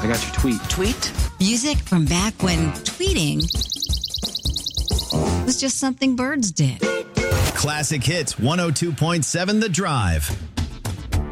got your tweet. Tweet? Music from back when tweeting was just something birds did. Classic Hits 102.7 The Drive.